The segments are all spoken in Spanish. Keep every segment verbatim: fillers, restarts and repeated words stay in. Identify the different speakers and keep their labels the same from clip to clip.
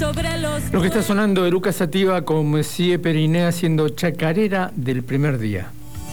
Speaker 1: Lo que está sonando Eruca Sativa con Messie Periné haciendo Chacarera del primer día.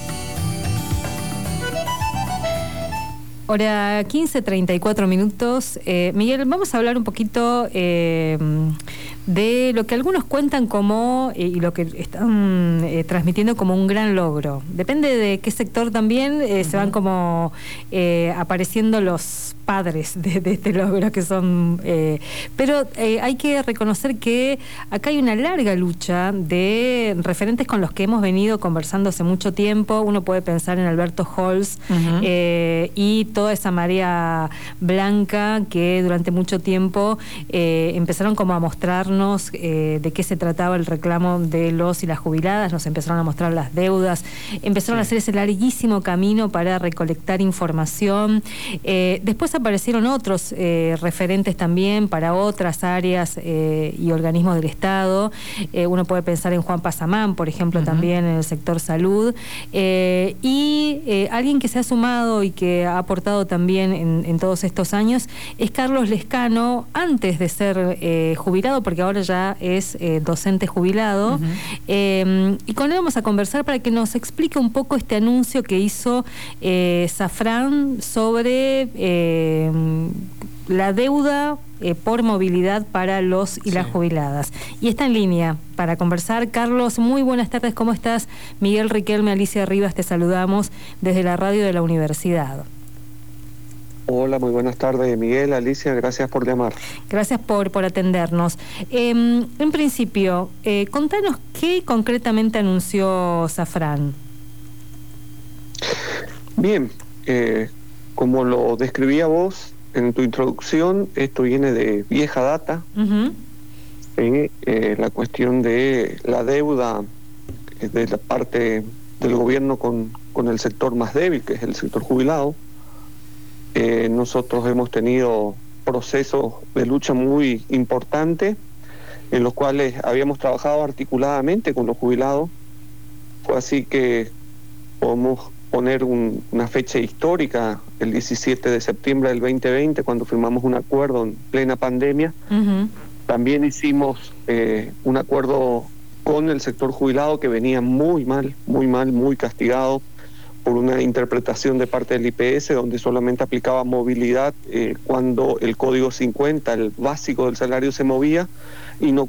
Speaker 2: Hora quince, treinta y cuatro minutos. Eh, Miguel, vamos a hablar un poquito eh, de lo que algunos cuentan como, eh, y lo que están eh, transmitiendo como un gran logro. Depende de qué sector también eh, uh-huh. se van como eh, apareciendo los padres de, de este logro que son... Eh, pero eh, hay que reconocer que acá hay una larga lucha de referentes con los que hemos venido conversando hace mucho tiempo. Uno puede pensar en Alberto Holz uh-huh. eh, y toda esa marea blanca que durante mucho tiempo eh, empezaron como a mostrarnos eh, de qué se trataba el reclamo de los y las jubiladas, nos empezaron a mostrar las deudas, empezaron sí. a hacer ese larguísimo camino para recolectar información. Eh, después aparecieron otros eh, referentes también para otras áreas eh, y organismos del Estado. Eh, uno puede pensar en Juan Pasamán, por ejemplo, uh-huh. también en el sector salud. Eh, y eh, alguien que se ha sumado y que ha aportado también en, en todos estos años es Carlos Lescano, antes de ser eh, jubilado, porque ahora ya es eh, docente jubilado. Uh-huh. eh, y con él vamos a conversar para que nos explique un poco este anuncio que hizo eh, Safran sobre... Eh, la deuda eh, por movilidad para los y sí. las jubiladas. Y está en línea para conversar. Carlos, muy buenas tardes, ¿cómo estás? Miguel Riquelme, Alicia Rivas, te saludamos desde la radio de la universidad.
Speaker 3: Hola, muy buenas tardes, Miguel, Alicia, gracias por llamar.
Speaker 2: Gracias por, por atendernos. Eh, en principio, eh, contanos qué concretamente anunció Safran.
Speaker 3: Bien, eh, como lo describía vos en tu introducción, esto viene de vieja data. Uh-huh. ¿sí? Eh, la cuestión de la deuda de la parte del gobierno con, con el sector más débil, que es el sector jubilado. Eh, nosotros hemos tenido procesos de lucha muy importantes en los cuales habíamos trabajado articuladamente con los jubilados. Fue así que podemos poner un, una fecha histórica, el diecisiete de septiembre del veinte veinte, cuando firmamos un acuerdo en plena pandemia. Uh-huh. También hicimos eh, un acuerdo con el sector jubilado que venía muy mal, muy mal, muy castigado por una interpretación de parte del I P S donde solamente aplicaba movilidad eh, cuando el código cincuenta, el básico del salario, se movía y no